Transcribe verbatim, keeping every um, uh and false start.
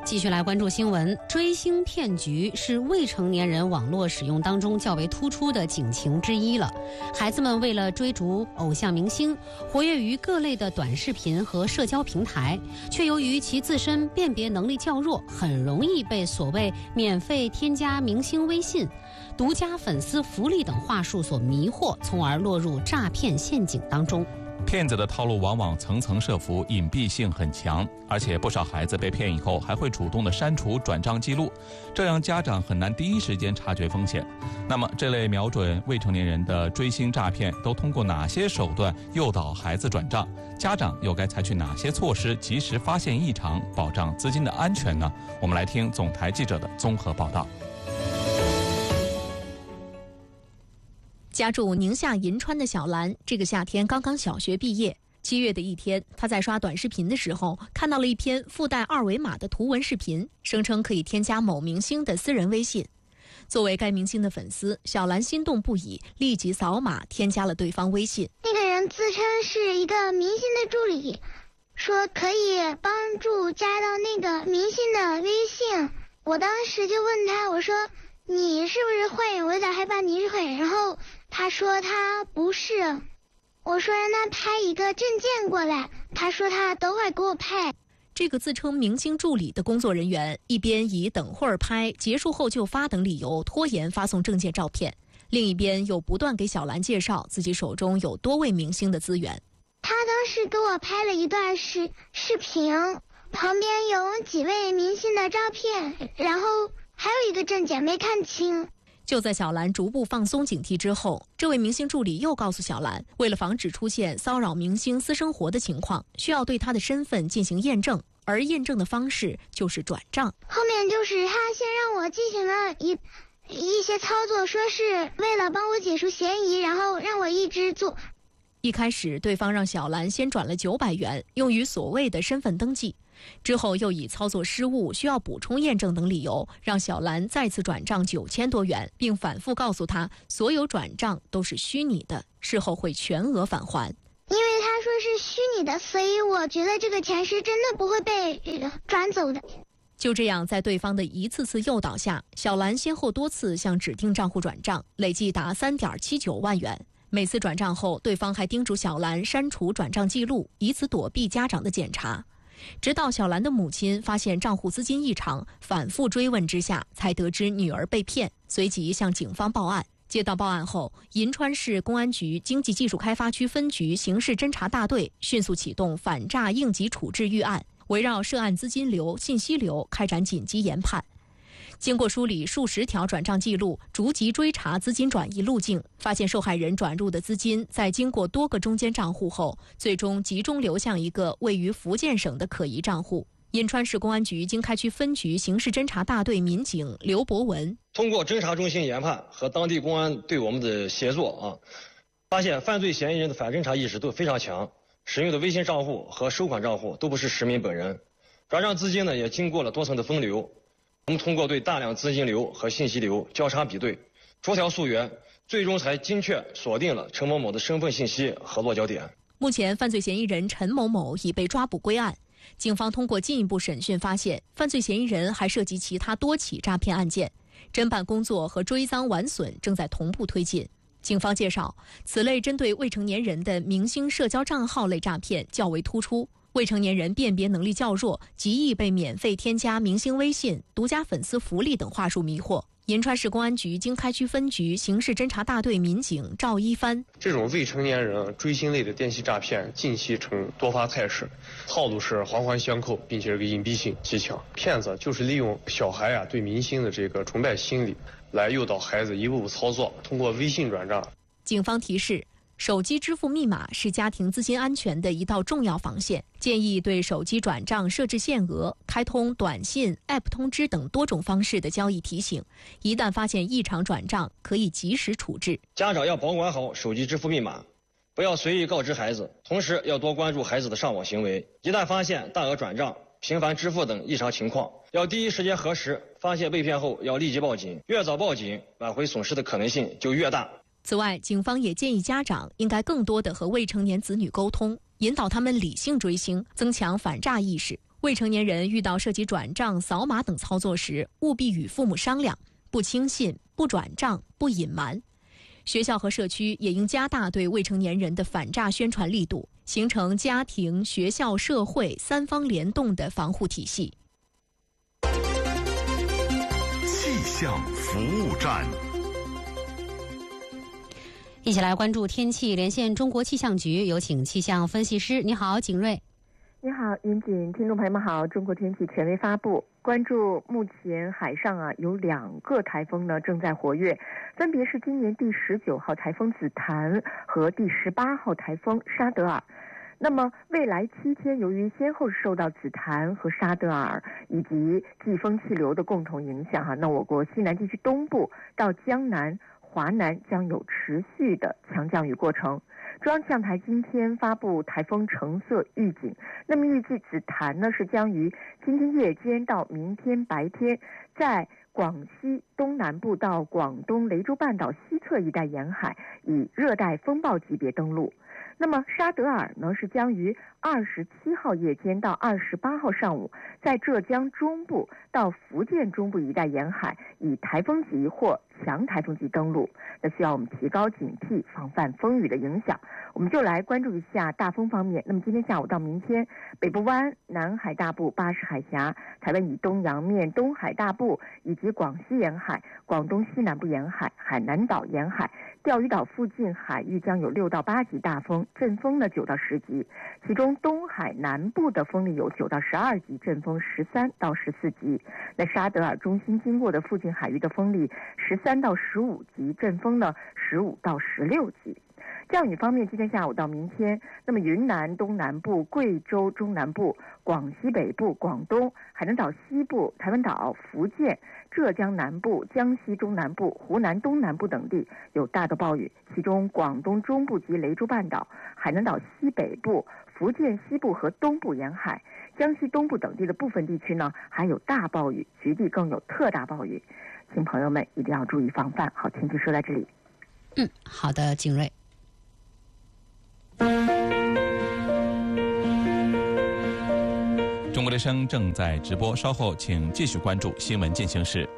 继续来关注新闻。追星骗局是未成年人网络使用当中较为突出的警情之一了。孩子们为了追逐偶像明星，活跃于各类的短视频和社交平台，却由于其自身辨别能力较弱，很容易被所谓免费添加明星微信、独家粉丝福利等话术所迷惑，从而落入诈骗陷阱当中。 骗子的套路往往层层设伏，隐蔽性很强，而且不少孩子被骗以后还会主动的删除转账记录，这样家长很难第一时间察觉风险。那么这类瞄准未成年人的追星诈骗都通过哪些手段诱导孩子转账？家长又该采取哪些措施及时发现异常，保障资金的安全呢？我们来听总台记者的综合报道。 家住宁夏银川的小兰，这个夏天刚刚小学毕业。七月的一天，她在刷短视频的时候，看到了一篇附带二维码的图文视频，声称可以添加某明星的私人微信。作为该明星的粉丝，小兰心动不已，立即扫码添加了对方微信。 那个人自称是一个明星的助理，说可以帮助加到那个明星的微信。我当时就问他，我说你是不是坏人？我有点害怕你是坏人。然后他说他不是。我说让他拍一个证件过来，他说他等会儿给我拍。 这个自称明星助理的工作人员一边以等会儿拍、结束后就发等理由拖延发送证件照片，另一边又不断给小兰介绍自己手中有多位明星的资源。 他当时给我拍了一段视视频，旁边有几位明星的照片，然后还有一个证件没看清。 就在小兰逐步放松警惕之后，这位明星助理又告诉小兰，为了防止出现骚扰明星私生活的情况，需要对他的身份进行验证，而验证的方式就是转账。 后面就是他先让我进行了一一些操作，说是为了帮我解除嫌疑，然后让我一直做。 一开始对方让小兰先转了九百元，用于所谓的身份登记，之后又以操作失误、需要补充验证等理由，让小兰再次转账九千多元，并反复告诉她所有转账都是虚拟的，事后会全额返还。 因为他说是虚拟的，所以我觉得这个钱是真的不会被转走的。 就这样，在对方的一次次诱导下，小兰先后多次向指定账户转账，累计达 三点七九万元。每次转账后，对方还叮嘱小兰删除转账记录，以此躲避家长的检查。直到小兰的母亲发现账户资金异常，反复追问之下，才得知女儿被骗，随即向警方报案。接到报案后，银川市公安局经济技术开发区分局刑事侦查大队迅速启动反诈应急处置预案，围绕涉案资金流、信息流开展紧急研判。经过梳理数十条转账记录，逐级追查资金转移路径，发现受害人转入的资金在经过多个中间账户后，最终集中流向一个位于福建省的可疑账户。银川市公安局经开区分局刑事侦查大队民警刘博文通过侦查中心研判和当地公安对我们的协作啊，发现犯罪嫌疑人的反侦查意识都非常强，使用的微信账户和收款账户都不是实名本人，转账资金呢也经过了多层的分流。我们通过对大量资金流和信息流交叉比对，逐条溯源，最终才精确锁定了陈某某的身份信息和落脚点。 目前，犯罪嫌疑人陈某某已被抓捕归案。警方通过进一步审讯发现，犯罪嫌疑人还涉及其他多起诈骗案件，侦办工作和追赃挽损正在同步推进。警方介绍，此类针对未成年人的明星社交账号类诈骗较为突出。未成年人辨别能力较弱，极易被免费添加明星微信、独家粉丝福利等话术迷惑。银川市公安局经开区分局刑事侦查大队民警赵一帆： 这种未成年人追星类的电信诈骗近期呈多发态势，套路是环环相扣，并且这个隐蔽性极强。骗子就是利用小孩啊对明星的这个崇拜心理，来诱导孩子一步步操作，通过微信转账。 警方提示，手机支付密码是家庭资金安全的一道重要防线，建议对手机转账设置限额，开通短信、A P P 通知等多种方式的交易提醒。一旦发现异常转账，可以及时处置。 家长要保管好手机支付密码，不要随意告知孩子，同时要多关注孩子的上网行为。一旦发现大额转账、频繁支付等异常情况，要第一时间核实，发现被骗后要立即报警，越早报警，挽回损失的可能性就越大。 此外，警方也建议家长应该更多地和未成年子女沟通，引导他们理性追星，增强反诈意识。 未成年人遇到涉及转账、扫码等操作时，务必与父母商量，不轻信、不转账、不隐瞒。学校和社区也应加大对未成年人的反诈宣传力度，形成家庭、学校、社会三方联动的防护体系。 气象服务站， 一起来关注天气，连线中国气象局，有请气象分析师。你好，景瑞。 你好，云锦，听众朋友们好。中国天气权威发布，关注目前海上啊有两个台风呢正在活跃，分别是今年第十九号台风紫檀和第十八号台风沙德尔。那么未来七天，由于先后受到紫檀和沙德尔以及季风气流的共同影响哈、啊，那我国西南地区东部到江南、华南将有持续的强降雨过程。中央气象台今天发布台风橙色预警，那么预计紫檀呢是将于今天夜间到明天白天在广西东南部到广东雷州半岛西侧一带沿海以热带风暴级别登陆。那么沙德尔呢是将于二十七号夜间到二十八号上午在浙江中部到福建中部一带沿海以台风级或强台风级登陆，那需要我们提高警惕，防范风雨的影响。我们就来关注一下大风方面。那么今天下午到明天，北部湾、南海大部、巴士海峡、台湾以东洋面、东海大部以及广西沿海、广东西南部沿海、海南岛沿海、钓鱼岛附近海域将有六到八级大风，阵风呢九到十级，其中东海南部的风力有九到十二级，阵风十三到十四级。那沙德尔中心经过的附近海域的风力十三到十五级，阵风呢十五到十六级。降雨方面，今天下午到明天，那么云南东南部、贵州中南部、广西北部、广东、海南岛西部、台湾岛、福建、浙江南部、江西中南部、湖南东南部等地有大到暴雨，其中广东中部及雷州半岛、海南岛西北部、福建西部和东部沿海、江西东部等地的部分地区呢还有大暴雨，局地更有特大暴雨，请朋友们一定要注意防范。好，天气说到这里。 嗯，好的，景瑞。 中国之声正在直播，稍后请继续关注新闻进行时。